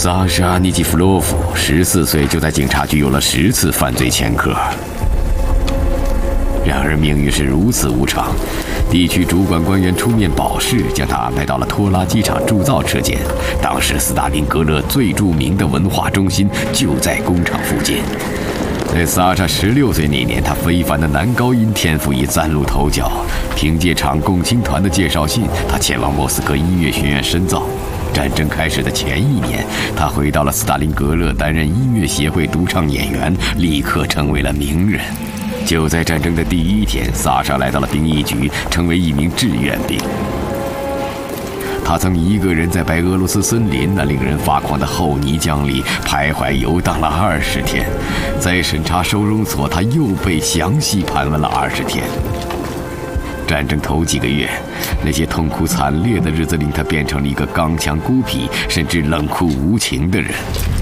萨沙·尼基弗洛夫14岁就在警察局有了10次犯罪前科。然而命运是如此无常，地区主管官员出面保释，将他安排到了拖拉机厂铸造车间。当时斯大林格勒最著名的文化中心就在工厂附近。在萨沙16岁那年，他非凡的男高音天赋已崭露头角。凭借厂共青团的介绍信，他前往莫斯科音乐学院深造。战争开始的前1年，他回到了斯大林格勒，担任音乐协会独唱演员，立刻成为了名人。就在战争的第1天，萨沙来到了兵役局，成为一名志愿兵。他曾一个人在白俄罗斯森林那令人发狂的厚泥浆里徘徊游荡了20天，在审查收容所，他又被详细盘问了20天。战争头几个月，那些痛苦惨烈的日子令他变成了一个刚强孤僻甚至冷酷无情的人。